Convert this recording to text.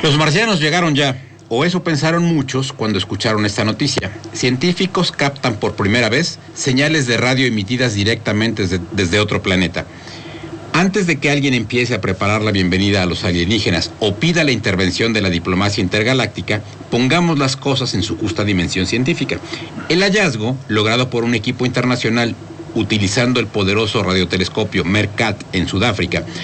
Los marcianos llegaron ya, o eso pensaron muchos cuando escucharon esta noticia. Científicos captan por primera vez señales de radio emitidas directamente desde otro planeta. Antes de que alguien empiece a preparar la bienvenida a los alienígenas o pida la intervención de la diplomacia intergaláctica, pongamos las cosas en su justa dimensión científica. El hallazgo, logrado por un equipo internacional utilizando el poderoso radiotelescopio MERCAT en Sudáfrica,